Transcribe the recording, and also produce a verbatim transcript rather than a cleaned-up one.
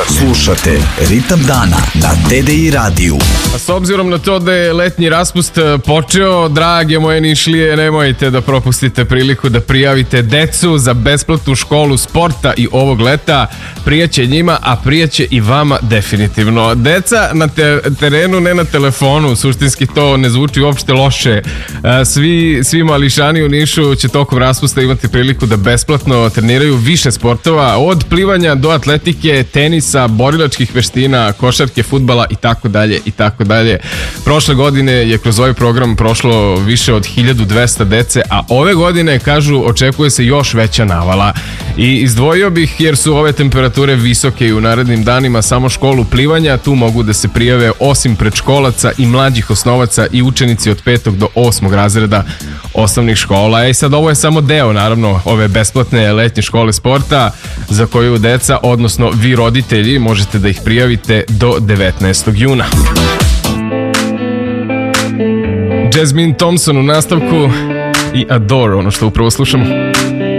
Slušate Ritam dana na T D I radiju. A s obzirom na to da je letnji raspust počeo, drage moje Nišlije, nemojte da propustite priliku da prijavite decu za besplatnu školu sporta i ovog leta. Prijaće njima, a prijaće i vama definitivno. Deca na te- terenu, ne na telefonu, suštinski to ne zvuči uopšte loše. Svi, svi mališani u Nišu će tokom raspusta imati priliku da besplatno treniraju više sportova, od plivanja do atletike, tenisa, borilačkih veština, košarke, fudbala i tako dalje i tako dalje. Prošle godine je kroz ovaj program prošlo više od hiljadu dvesta dece, a ove godine, kažu, očekuje se još veća navala. I izdvojio bih, jer su ove temperature visoke i u narednim danima, samo školu plivanja. Tu mogu da se prijave osim predškolaca i mlađih osnovaca i učenici od petog do osmog razreda osnovnih škola. E sad, ovo je samo deo, naravno, ove besplatne letnje škole sporta za koju deca, odnosno vi roditelji, možete da ih prijavite do devetnaestog juna. Jasmine Thompson u nastavku i Adore, ono što upravo slušamo.